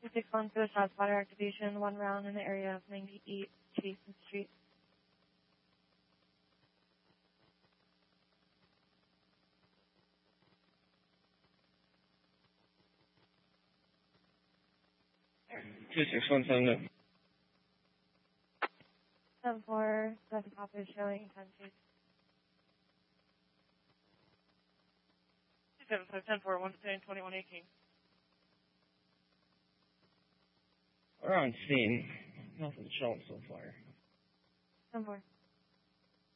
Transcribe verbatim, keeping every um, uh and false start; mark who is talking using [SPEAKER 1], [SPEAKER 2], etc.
[SPEAKER 1] two six one to a shot spotter activation, one round in the area of ninety-eight Jason Street.
[SPEAKER 2] two six one seven.
[SPEAKER 1] seven four, seven copy showing ten feet.
[SPEAKER 3] seven five ten four, one ten, twenty-one eighteen.
[SPEAKER 2] We're on scene. Nothing showing so far.
[SPEAKER 1] seven four.